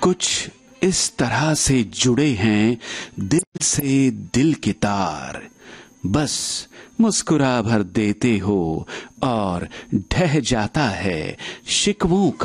कुछ इस तरह से जुड़े हैं दिल से दिल के तार, बस मुस्कुरा भर देते हो और ढह जाता है शिकवों का